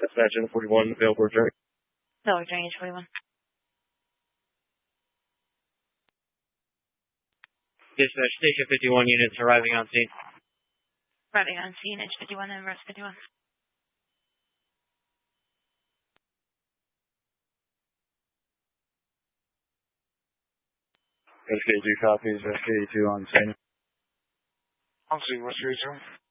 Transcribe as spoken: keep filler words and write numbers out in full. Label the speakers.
Speaker 1: Dispatch in forty-one, available return.
Speaker 2: No, returning H forty-one.
Speaker 1: Dispatch, Station fifty-one units arriving on scene.
Speaker 2: Arriving on scene, H fifty-one and Rest fifty-one.
Speaker 1: S K two copies, S K two on scene.
Speaker 3: On scene, what's your return?